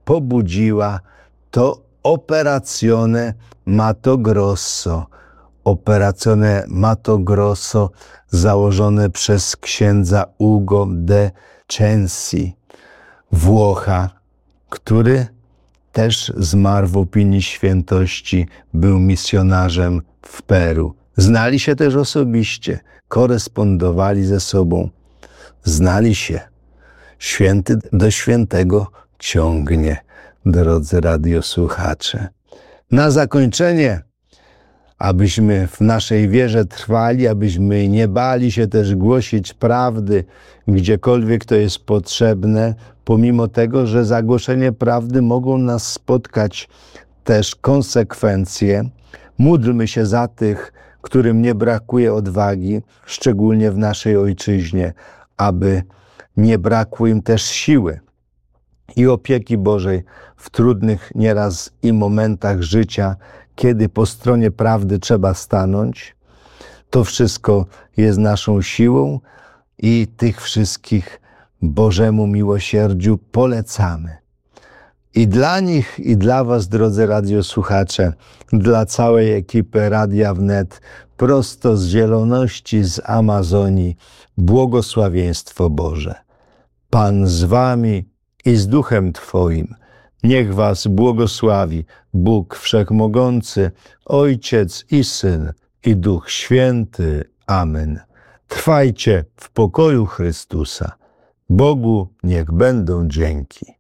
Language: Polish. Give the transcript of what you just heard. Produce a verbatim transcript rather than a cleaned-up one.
pobudziła, to Operazione Mato Grosso. Operazione Mato Grosso założone przez księdza Ugo de Censi, Włocha, który też zmarł w opinii świętości, był misjonarzem w Peru. Znali się też osobiście, korespondowali ze sobą, znali się. Święty do świętego ciągnie, drodzy radiosłuchacze. Na zakończenie, abyśmy w naszej wierze trwali, abyśmy nie bali się też głosić prawdy, gdziekolwiek to jest potrzebne, pomimo tego, że za głoszenie prawdy mogą nas spotkać też konsekwencje. Módlmy się za tych, którym nie brakuje odwagi, szczególnie w naszej ojczyźnie, aby nie brakło im też siły i opieki Bożej w trudnych nieraz i momentach życia, kiedy po stronie prawdy trzeba stanąć. To wszystko jest naszą siłą i tych wszystkich Bożemu miłosierdziu polecamy. I dla nich, i dla was, drodzy radiosłuchacze, dla całej ekipy Radia Wnet, prosto z zieloności, z Amazonii, błogosławieństwo Boże. Pan z wami i z duchem twoim. Niech was błogosławi Bóg Wszechmogący, Ojciec i Syn, i Duch Święty. Amen. Trwajcie w pokoju Chrystusa. Bogu niech będą dzięki.